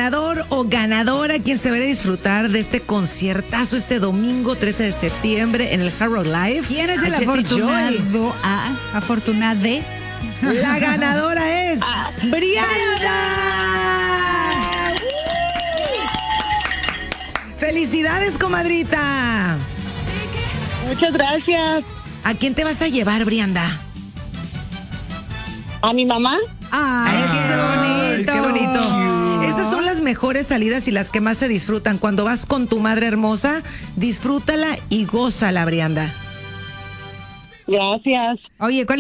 ganador o ganadora quien se va a disfrutar de este conciertazo este domingo 13 de septiembre en el Hard Rock Live? ¿Quién es el Jesse afortunado? Afortunade. La ganadora es Brianda. ¡Felicidades, comadrita! Muchas gracias. ¿A quién te vas a llevar, Brianda? ¿A mi mamá? ¡Ay, qué bonito! ¡Qué bonito! Esas son las mejores salidas y las que más se disfrutan. Cuando vas con tu madre hermosa, disfrútala y gózala, Brianda. Gracias. Oye, ¿cuál